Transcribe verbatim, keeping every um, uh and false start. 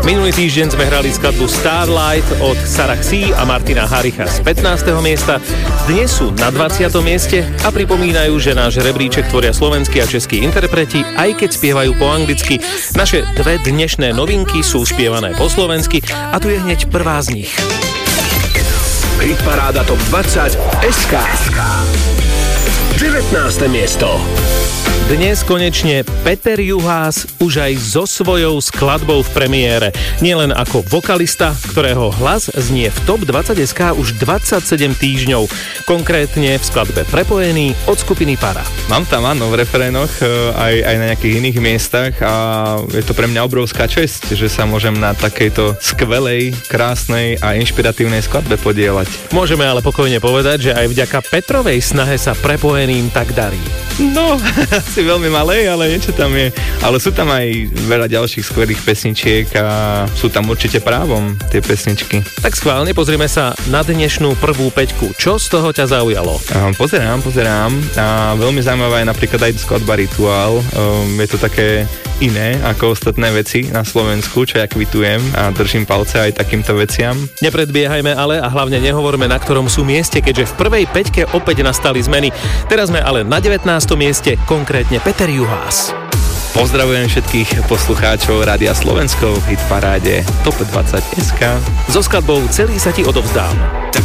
Minulý týždeň sme hrali skladbu Starlight od Sarah C a Martina Haricha z pätnásteho miesta. Dnes sú na dvadsiatom mieste a pripomínajú, že náš rebríček tvoria slovenskí a českí interpreti, aj keď spievajú po anglicky. Naše dve dnešné novinky sú spievané po slovensky a tu je hneď prvá z nich. Hitparáda Top dvadsať es ká. devätnáste miesto. Dnes konečne Peter Juhás už aj so svojou skladbou v premiére. Nielen ako vokalista, ktorého hlas znie v Top dvadsať es ká už dvadsaťsedem týždňov. Konkrétne v skladbe Prepojený od skupiny Para. Mám tam, áno, v refrénoch aj, aj na nejakých iných miestach a je to pre mňa obrovská česť, že sa môžem na takejto skvelej, krásnej a inšpiratívnej skladbe podieľať. Môžeme ale pokojne povedať, že aj vďaka Petrovej snahe sa Prepojeným tak darí. No, asi veľmi malej, ale niečo tam je. Ale sú tam aj veľa ďalších skvelých pesničiek a sú tam určite právom tie pesničky. Tak schválne pozrime sa na dnešnú prvú päťku. Čo z toho ťa zaujalo? Um, pozerám, pozerám. A veľmi zaujímavá je napríklad aj skladba Rituál. Um, je to také iné ako ostatné veci na Slovensku, čo ja kvitujem a držím palce aj takýmto veciam. Nepredbiehajme ale a hlavne nehovorme, na ktorom sú mieste, keďže v prvej päťke opäť nastali zmeny. Teraz sme ale na devätnástom mieste, konkrétne Peter Juhás. Pozdravujem všetkých poslucháčov Rádia Slovensko v hitparáde Top dvadsať es ká. So skladbou Celý sa ti odovzdám.